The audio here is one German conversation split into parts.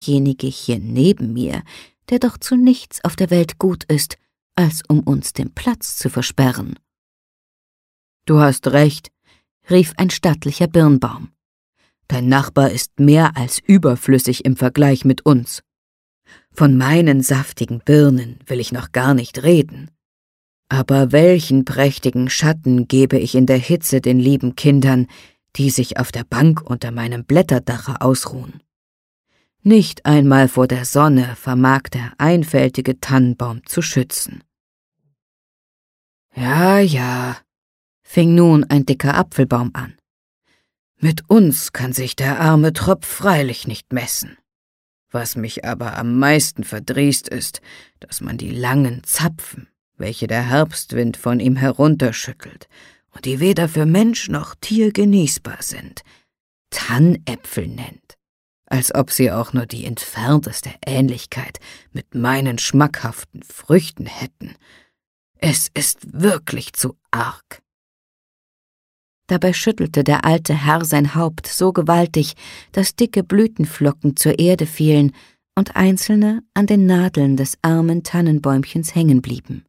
derjenige hier neben mir, der doch zu nichts auf der Welt gut ist, als um uns den Platz zu versperren.« »Du hast recht«, rief ein stattlicher Birnbaum. »Dein Nachbar ist mehr als überflüssig im Vergleich mit uns. Von meinen saftigen Birnen will ich noch gar nicht reden. Aber welchen prächtigen Schatten gebe ich in der Hitze den lieben Kindern, die sich auf der Bank unter meinem Blätterdache ausruhen. Nicht einmal vor der Sonne vermag der einfältige Tannenbaum zu schützen.« »Ja, ja«, fing nun ein dicker Apfelbaum an. »Mit uns kann sich der arme Tropf freilich nicht messen. Was mich aber am meisten verdrießt ist, dass man die langen Zapfen, welche der Herbstwind von ihm herunterschüttelt und die weder für Mensch noch Tier genießbar sind, Tannäpfel nennt, als ob sie auch nur die entfernteste Ähnlichkeit mit meinen schmackhaften Früchten hätten. Es ist wirklich zu arg.« Dabei schüttelte der alte Herr sein Haupt so gewaltig, dass dicke Blütenflocken zur Erde fielen und einzelne an den Nadeln des armen Tannenbäumchens hängen blieben.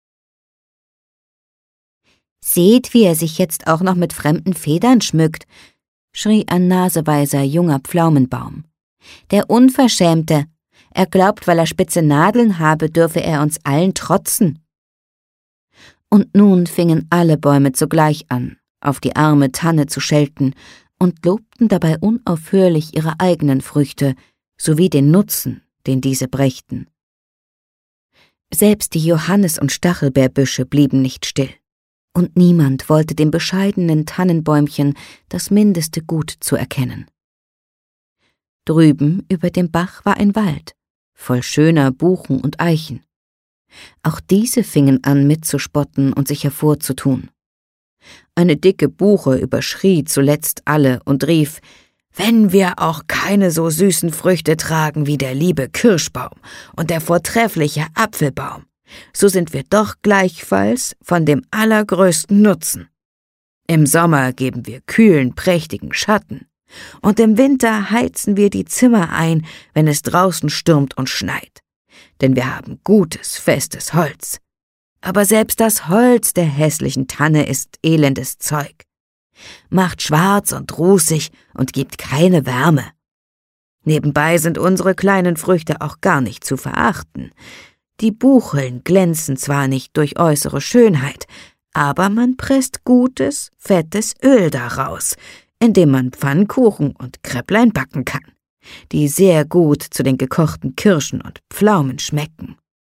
»Seht, wie er sich jetzt auch noch mit fremden Federn schmückt«, schrie ein naseweiser junger Pflaumenbaum. »Der Unverschämte! Er glaubt, weil er spitze Nadeln habe, dürfe er uns allen trotzen.« Und nun fingen alle Bäume zugleich an, auf die arme Tanne zu schelten und lobten dabei unaufhörlich ihre eigenen Früchte sowie den Nutzen, den diese brächten. Selbst die Johannis- und Stachelbeerbüsche blieben nicht still, und niemand wollte dem bescheidenen Tannenbäumchen das mindeste Gut zuerkennen. Drüben über dem Bach war ein Wald, voll schöner Buchen und Eichen. Auch diese fingen an mitzuspotten und sich hervorzutun. Eine dicke Buche überschrie zuletzt alle und rief: »Wenn wir auch keine so süßen Früchte tragen wie der liebe Kirschbaum und der vortreffliche Apfelbaum, so sind wir doch gleichfalls von dem allergrößten Nutzen. Im Sommer geben wir kühlen, prächtigen Schatten, und im Winter heizen wir die Zimmer ein, wenn es draußen stürmt und schneit, denn wir haben gutes, festes Holz. Aber selbst das Holz der hässlichen Tanne ist elendes Zeug, macht schwarz und rußig und gibt keine Wärme. Nebenbei sind unsere kleinen Früchte auch gar nicht zu verachten. Die Bucheln glänzen zwar nicht durch äußere Schönheit, aber man presst gutes, fettes Öl daraus, indem man Pfannkuchen und Kräpplein backen kann, die sehr gut zu den gekochten Kirschen und Pflaumen schmecken.«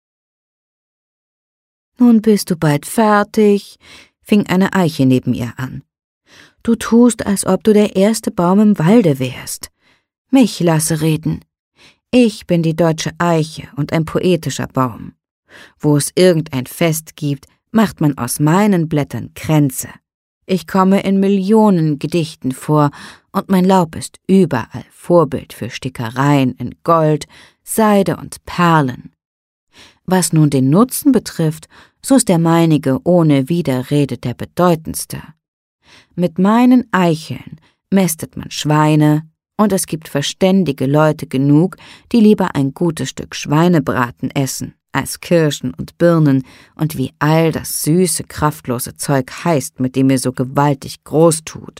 »Nun bist du bald fertig«, fing eine Eiche neben ihr an. »Du tust, als ob du der erste Baum im Walde wärst. Mich lasse reden. Ich bin die deutsche Eiche und ein poetischer Baum. Wo es irgendein Fest gibt, macht man aus meinen Blättern Kränze. Ich komme in Millionen Gedichten vor, und mein Laub ist überall Vorbild für Stickereien in Gold, Seide und Perlen. Was nun den Nutzen betrifft, so ist der meinige ohne Widerrede der bedeutendste. Mit meinen Eicheln mästet man Schweine, und es gibt verständige Leute genug, die lieber ein gutes Stück Schweinebraten essen, als Kirschen und Birnen und wie all das süße, kraftlose Zeug heißt, mit dem ihr so gewaltig groß tut.«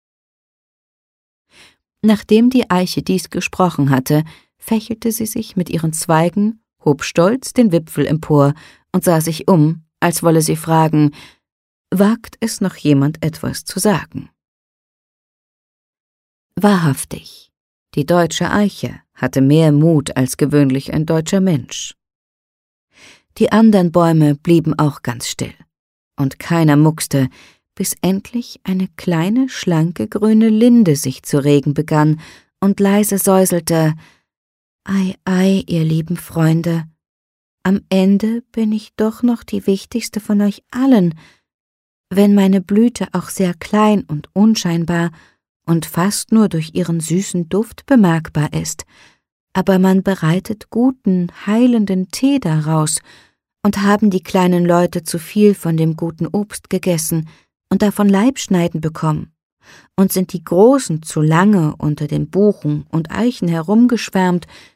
Nachdem die Eiche dies gesprochen hatte, fächelte sie sich mit ihren Zweigen, hob stolz den Wipfel empor und sah sich um, als wolle sie fragen: »Wagt es noch jemand etwas zu sagen?« Wahrhaftig, die deutsche Eiche hatte mehr Mut als gewöhnlich ein deutscher Mensch. Die andern Bäume blieben auch ganz still, und keiner muckste, bis endlich eine kleine, schlanke, grüne Linde sich zu regen begann und leise säuselte: »Ei, ei, ihr lieben Freunde, am Ende bin ich doch noch die wichtigste von euch allen, wenn meine Blüte auch sehr klein und unscheinbar und fast nur durch ihren süßen Duft bemerkbar ist, aber man bereitet guten, heilenden Tee daraus, und haben die kleinen Leute zu viel von dem guten Obst gegessen und davon Leibschneiden bekommen, und sind die Großen zu lange unter den Buchen und Eichen herumgeschwärmt,